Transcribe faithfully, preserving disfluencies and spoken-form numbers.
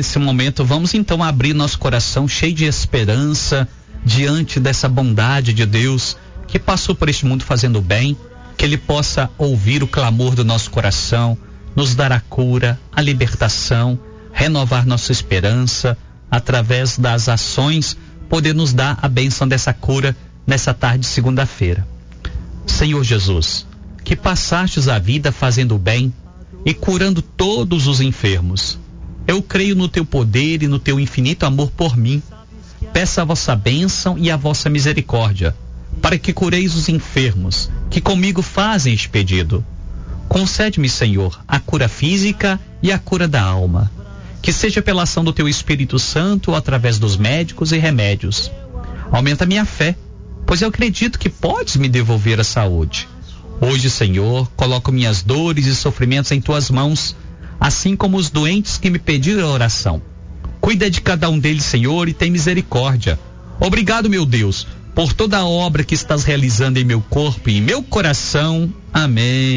nesse momento, vamos então abrir nosso coração cheio de esperança diante dessa bondade de Deus que passou por este mundo fazendo bem, que Ele possa ouvir o clamor do nosso coração, nos dar a cura, a libertação, renovar nossa esperança, através das ações, poder nos dar a bênção dessa cura nessa tarde de segunda-feira. Senhor Jesus, que passastes a vida fazendo bem e curando todos os enfermos, eu creio no teu poder e no teu infinito amor por mim. Peço a vossa bênção e a vossa misericórdia, para que cureis os enfermos, que comigo fazem este pedido. Concede-me, Senhor, a cura física e a cura da alma, que seja pela ação do teu Espírito Santo ou através dos médicos e remédios. Aumenta minha fé, pois eu acredito que podes me devolver a saúde. Hoje, Senhor, coloco minhas dores e sofrimentos em tuas mãos, assim como os doentes que me pediram oração. Cuida de cada um deles, Senhor, e tem misericórdia. Obrigado, meu Deus, por toda a obra que estás realizando em meu corpo e em meu coração. Amém.